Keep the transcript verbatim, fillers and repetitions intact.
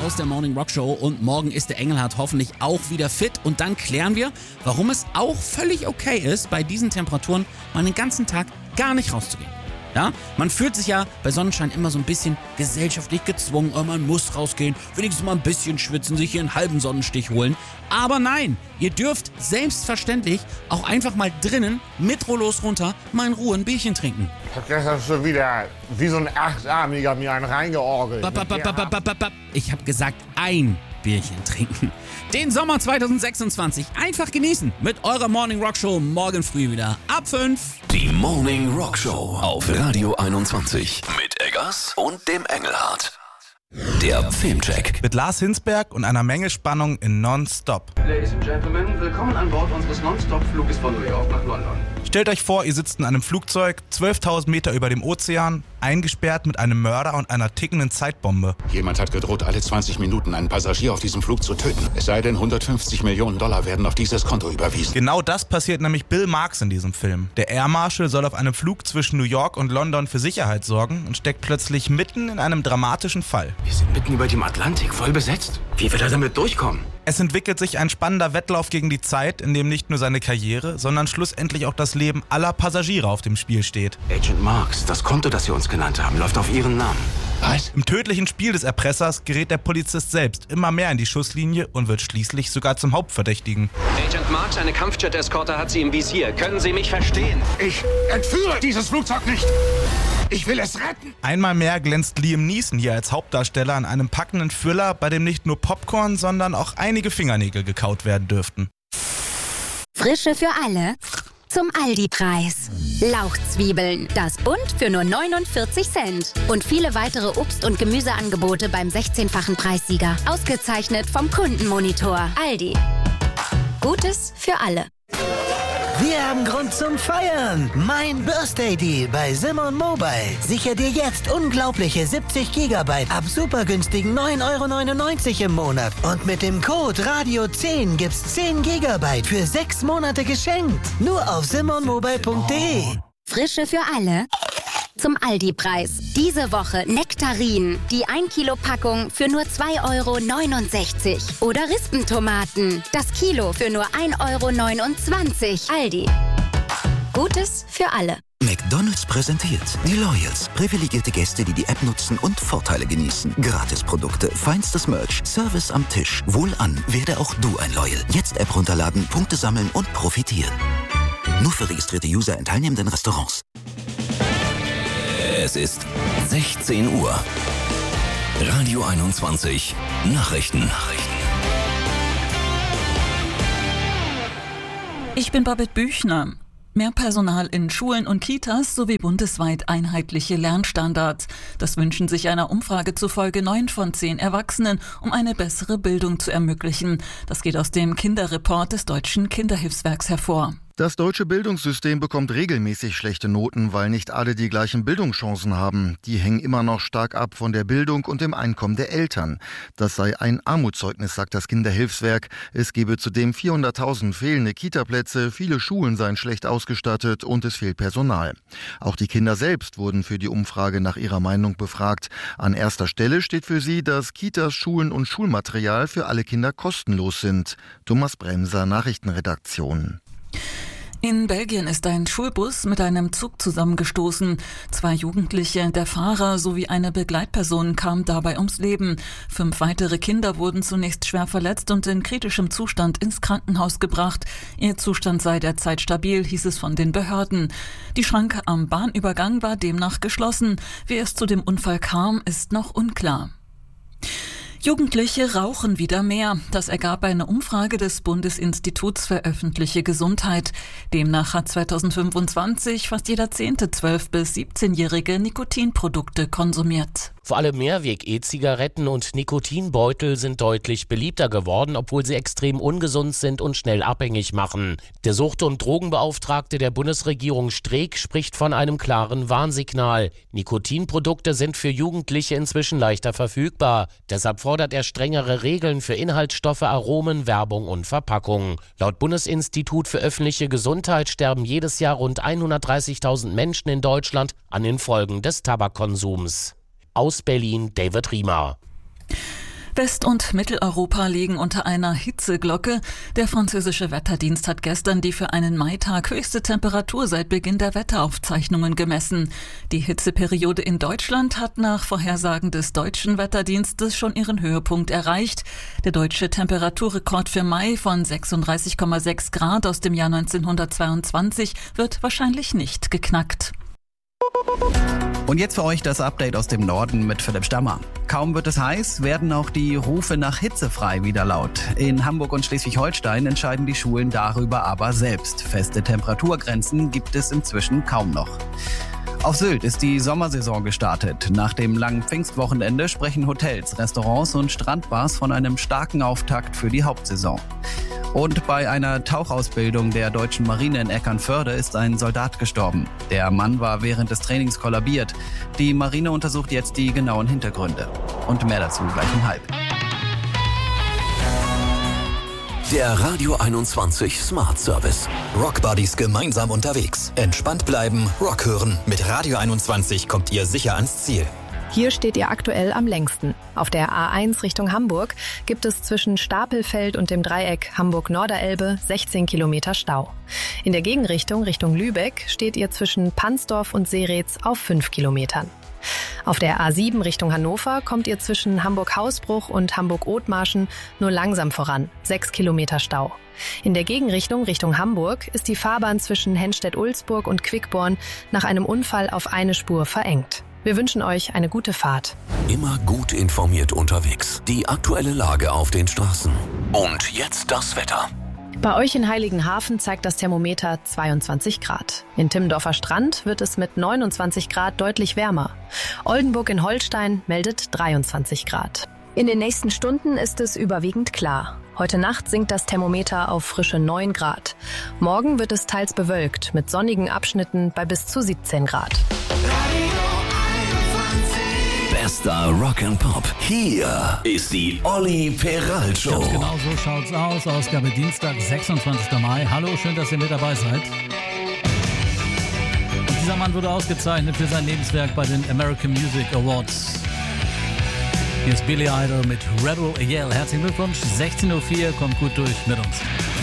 aus der Morning Rock Show und morgen ist der Engelhardt hoffentlich auch wieder fit und dann klären wir, warum es auch völlig okay ist, bei diesen Temperaturen mal den ganzen Tag gar nicht rauszugehen. Ja, man fühlt sich ja bei Sonnenschein immer so ein bisschen gesellschaftlich gezwungen, oh, man muss rausgehen, wenigstens mal ein bisschen schwitzen, sich hier einen halben Sonnenstich holen. Aber nein, ihr dürft selbstverständlich auch einfach mal drinnen mit Rollos runter mal in Ruhe ein Bierchen trinken. Das hast du wieder wie so ein Achtarmiger mir einen reingeorgelt. Ba, ba, ba, ba, ba, ba, ba. Ich habe gesagt, ein Bierchen trinken. Den Sommer zwanzig sechsundzwanzig einfach genießen mit eurer Morning Rock Show morgen früh wieder ab fünf. Die Morning Rock Show auf Radio einundzwanzig mit Eggers und dem Engelhardt. Der Filmcheck mit Lars Hinsberg und einer Menge Spannung in Non-Stop. Ladies and Gentlemen, willkommen an Bord unseres Non-Stop-Fluges von New York nach London. Stellt euch vor, ihr sitzt in einem Flugzeug, zwölftausend Meter über dem Ozean, eingesperrt mit einem Mörder und einer tickenden Zeitbombe. Jemand hat gedroht, alle zwanzig Minuten einen Passagier auf diesem Flug zu töten. Es sei denn, hundertfünfzig Millionen Dollar werden auf dieses Konto überwiesen. Genau das passiert nämlich Bill Marx in diesem Film. Der Air Marshal soll auf einem Flug zwischen New York und London für Sicherheit sorgen und steckt plötzlich mitten in einem dramatischen Fall. Wir sind mitten über dem Atlantik, voll besetzt. Wie wird er damit durchkommen? Es entwickelt sich ein spannender Wettlauf gegen die Zeit, in dem nicht nur seine Karriere, sondern schlussendlich auch das Leben aller Passagiere auf dem Spiel steht. Agent Marx, das Konto, das Sie uns genannt haben, läuft auf Ihren Namen. Was? Im tödlichen Spiel des Erpressers gerät der Polizist selbst immer mehr in die Schusslinie und wird schließlich sogar zum Hauptverdächtigen. Agent Marx, eine Kampfjet-Eskorte hat Sie im Visier. Können Sie mich verstehen? Ich entführe dieses Flugzeug nicht. Ich will es retten. Einmal mehr glänzt Liam Neeson hier als Hauptdarsteller an einem packenden Thriller, bei dem nicht nur Popcorn, sondern auch einige Fingernägel gekaut werden dürften. Frische für alle zum Aldi-Preis. Lauchzwiebeln, das Bund für nur neunundvierzig Cent. Und viele weitere Obst- und Gemüseangebote beim sechzehnfachen Preissieger. Ausgezeichnet vom Kundenmonitor. Aldi. Gutes für alle. Wir haben Grund zum Feiern. Mein Birthday Deal bei Simon Mobile. Sicher dir jetzt unglaubliche siebzig Gigabyte ab super günstigen neun Euro neunundneunzig im Monat. Und mit dem Code Radio zehn gibt's zehn Gigabyte für sechs Monate geschenkt. Nur auf simon mobile punkt de. Frische für alle zum Aldi-Preis. Diese Woche Nektarinen, die ein Kilo Packung für nur zwei Euro neunundsechzig. Oder Rispentomaten, das Kilo für nur ein Euro neunundzwanzig. Aldi. Gutes für alle. McDonald's präsentiert die Loyals. Privilegierte Gäste, die die App nutzen und Vorteile genießen. Gratisprodukte, feinstes Merch, Service am Tisch. Wohlan, werde auch du ein Loyal. Jetzt App runterladen, Punkte sammeln und profitieren. Nur für registrierte User in teilnehmenden Restaurants. Es ist sechzehn Uhr. Radio einundzwanzig. Nachrichten. Ich bin Babette Büchner. Mehr Personal in Schulen und Kitas sowie bundesweit einheitliche Lernstandards. Das wünschen sich einer Umfrage zufolge neun von zehn Erwachsenen, um eine bessere Bildung zu ermöglichen. Das geht aus dem Kinderreport des Deutschen Kinderhilfswerks hervor. Das deutsche Bildungssystem bekommt regelmäßig schlechte Noten, weil nicht alle die gleichen Bildungschancen haben. Die hängen immer noch stark ab von der Bildung und dem Einkommen der Eltern. Das sei ein Armutszeugnis, sagt das Kinderhilfswerk. Es gebe zudem vierhunderttausend fehlende Kitaplätze, viele Schulen seien schlecht ausgestattet und es fehlt Personal. Auch die Kinder selbst wurden für die Umfrage nach ihrer Meinung befragt. An erster Stelle steht für sie, dass Kitas, Schulen und Schulmaterial für alle Kinder kostenlos sind. Thomas Bremser, Nachrichtenredaktion. In Belgien ist ein Schulbus mit einem Zug zusammengestoßen. Zwei Jugendliche, der Fahrer sowie eine Begleitperson kamen dabei ums Leben. Fünf weitere Kinder wurden zunächst schwer verletzt und in kritischem Zustand ins Krankenhaus gebracht. Ihr Zustand sei derzeit stabil, hieß es von den Behörden. Die Schranke am Bahnübergang war demnach geschlossen. Wie es zu dem Unfall kam, ist noch unklar. Jugendliche rauchen wieder mehr. Das ergab eine Umfrage des Bundesinstituts für öffentliche Gesundheit. Demnach hat zweitausendfünfundzwanzig fast jeder zehnte zwölf- bis siebzehnjährige Nikotinprodukte konsumiert. Vor allem Mehrweg-E-Zigaretten und Nikotinbeutel sind deutlich beliebter geworden, obwohl sie extrem ungesund sind und schnell abhängig machen. Der Sucht- und Drogenbeauftragte der Bundesregierung Streeck spricht von einem klaren Warnsignal. Nikotinprodukte sind für Jugendliche inzwischen leichter verfügbar. Deshalb fordert er strengere Regeln für Inhaltsstoffe, Aromen, Werbung und Verpackung. Laut Bundesinstitut für öffentliche Gesundheit sterben jedes Jahr rund hundertdreißigtausend Menschen in Deutschland an den Folgen des Tabakkonsums. Aus Berlin, David Riemer. West- und Mitteleuropa liegen unter einer Hitzeglocke. Der französische Wetterdienst hat gestern die für einen Maitag höchste Temperatur seit Beginn der Wetteraufzeichnungen gemessen. Die Hitzeperiode in Deutschland hat nach Vorhersagen des deutschen Wetterdienstes schon ihren Höhepunkt erreicht. Der deutsche Temperaturrekord für Mai von sechsunddreißig Komma sechs Grad aus dem Jahr neunzehnhundertzweiundzwanzig wird wahrscheinlich nicht geknackt. Und jetzt für euch das Update aus dem Norden mit Philipp Stammer. Kaum wird es heiß, werden auch die Rufe nach hitzefrei wieder laut. In Hamburg und Schleswig-Holstein entscheiden die Schulen darüber aber selbst. Feste Temperaturgrenzen gibt es inzwischen kaum noch. Auf Sylt ist die Sommersaison gestartet. Nach dem langen Pfingstwochenende sprechen Hotels, Restaurants und Strandbars von einem starken Auftakt für die Hauptsaison. Und bei einer Tauchausbildung der deutschen Marine in Eckernförde ist ein Soldat gestorben. Der Mann war während des Trainings kollabiert. Die Marine untersucht jetzt die genauen Hintergründe. Und mehr dazu gleich um halb. Der Radio einundzwanzig Smart Service. Rockbuddies gemeinsam unterwegs. Entspannt bleiben, Rock hören. Mit Radio einundzwanzig kommt ihr sicher ans Ziel. Hier steht ihr aktuell am längsten. Auf der A eins Richtung Hamburg gibt es zwischen Stapelfeld und dem Dreieck Hamburg-Norderelbe sechzehn Kilometer Stau. In der Gegenrichtung Richtung Lübeck steht ihr zwischen Pansdorf und Seretz auf fünf Kilometern. Auf der A sieben Richtung Hannover kommt ihr zwischen Hamburg-Hausbruch und Hamburg-Othmarschen nur langsam voran, sechs Kilometer Stau. In der Gegenrichtung Richtung Hamburg ist die Fahrbahn zwischen Henstedt-Ulzburg und Quickborn nach einem Unfall auf eine Spur verengt. Wir wünschen euch eine gute Fahrt. Immer gut informiert unterwegs. Die aktuelle Lage auf den Straßen. Und jetzt das Wetter. Bei euch in Heiligenhafen zeigt das Thermometer zweiundzwanzig Grad. In Timmendorfer Strand wird es mit neunundzwanzig Grad deutlich wärmer. Oldenburg in Holstein meldet dreiundzwanzig Grad. In den nächsten Stunden ist es überwiegend klar. Heute Nacht sinkt das Thermometer auf frische neun Grad. Morgen wird es teils bewölkt mit sonnigen Abschnitten bei bis zu siebzehn Grad. Bester Rock'n'Pop. Hier ist die Olli Peral Show. Ganz genau so schaut's aus. Ausgabe Dienstag, sechsundzwanzigster Mai. Hallo, schön, dass ihr mit dabei seid. Und dieser Mann wurde ausgezeichnet für sein Lebenswerk bei den American Music Awards. Hier ist Billy Idol mit Rebel Yell. Herzlichen Glückwunsch. sechzehn Uhr vier, kommt gut durch mit uns.